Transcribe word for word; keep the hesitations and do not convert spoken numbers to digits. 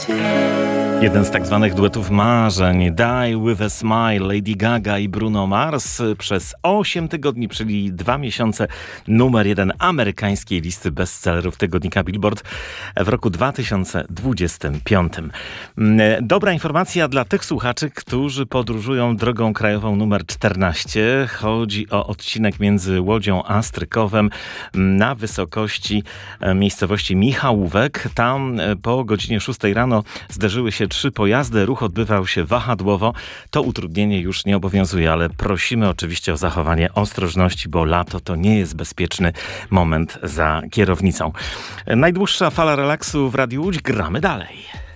Jeden z tak zwanych duetów marzeń, Die With A Smile, Lady Gaga i Bruno Mars, przez osiem tygodni, czyli dwa miesiące, numer jeden amerykańskiej listy bestsellerów tygodnika Billboard w roku dwa tysiące dwudziestym piątym. Dobra informacja dla tych słuchaczy, którzy podróżują drogą krajową numer czternaście. Chodzi o odcinek między Łodzią a Strykowem na wysokości miejscowości Michałówek. Tam po godzinie szóstej rano zderzyły się trzy pojazdy, ruch odbywał się wahadłowo. To utrudnienie już nie obowiązuje, ale prosimy oczywiście o zachowanie ostrożności, bo lato to nie jest bezpieczny moment za kierownicą. Najdłuższa fala relaksu w Radiu Łódź. Gramy dalej.